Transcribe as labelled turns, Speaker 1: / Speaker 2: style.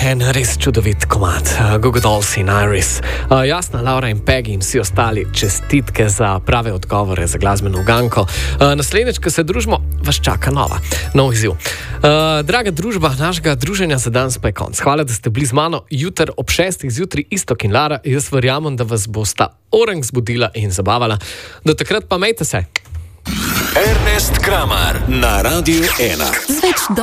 Speaker 1: en res čudovit komad, Google Dolls in Iris. Jasna, Laura in Peggy in vsi ostali, čestitke za prave odgovore za glasbeno uganko. Naslednjič, ko se družimo, vas čaka nov izziv. Draga družba, našega druženja za danes pa je konc. Hvala, da ste bili z mano. Jutri ob 6. zjutraj Iztok in Lara. Jaz verjamem, da vas bosta orang zbudila in zabavala. Do takrat pa mejte se.
Speaker 2: Ernest Kramar na Radiu 1.